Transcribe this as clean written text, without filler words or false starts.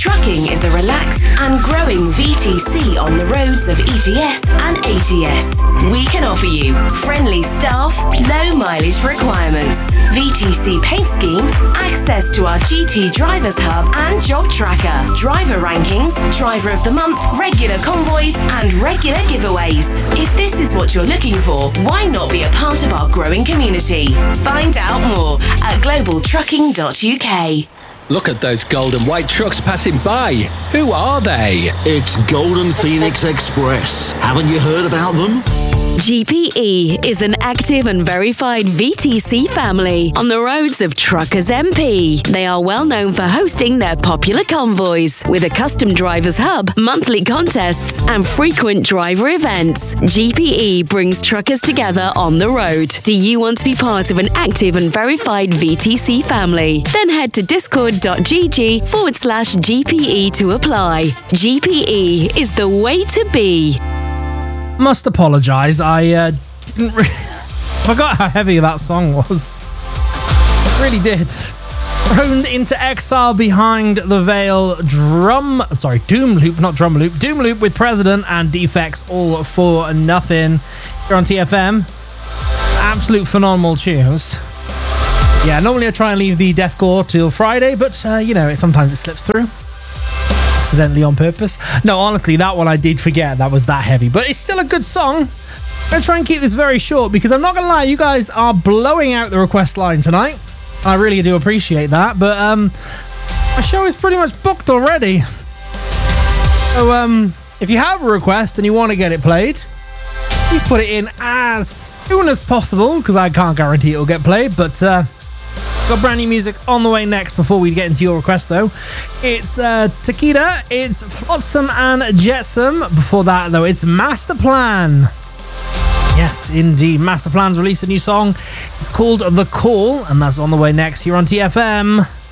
Trucking is a relaxed and growing VTC on the roads of ETS and ATS. We can offer you friendly staff, low mileage requirements, VTC paint scheme, access to our GT Drivers Hub and Job Tracker, driver rankings, driver of the month, regular convoys and regular giveaways. If this is what you're looking for, why not be a part of our growing community? Find out more at globaltrucking.uk. Look at those gold and white trucks passing by. Who are they? It's Golden Phoenix Express. Haven't you heard about them? GPE is an active and verified VTC family on the roads of Truckers MP. They are well known for hosting their popular convoys with a custom drivers hub, monthly contests and frequent driver events. GPE brings truckers together on the road. Do you want to be part of an active and verified VTC family? Then head to discord.gg/GPE to apply. GPE is the way to be. Must apologise, I didn't forgot how heavy that song was. Really did. Thrown into exile behind the veil, Doom Loop with President and Defects, all for nothing. You're on TFM. Absolute phenomenal tunes. Yeah, normally I try and leave the deathcore till Friday, but sometimes it slips through. Accidentally on purpose. No, honestly, that one I did forget that was that heavy, but it's still a good song. I'm going to try and keep this very short because I'm not going to lie, you guys are blowing out the request line tonight. I really do appreciate that, but my show is pretty much booked already. So if you have a request and you want to get it played, please put it in as soon as possible because I can't guarantee it'll get played, but got brand new music on the way next before we get into your request though. It's Takeda, it's Flotsam and Jetsam. Before that though, it's Masterplan. Yes, indeed. Masterplan's released a new song. It's called The Call, and that's on the way next here on TFM.